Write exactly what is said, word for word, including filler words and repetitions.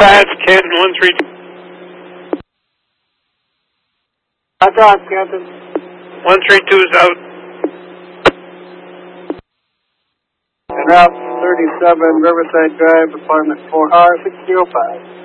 pass, Ken, one three two. Hot dog, Captain. one three two is out. And Route thirty-seven, Riverside Drive, apartment four R six zero five.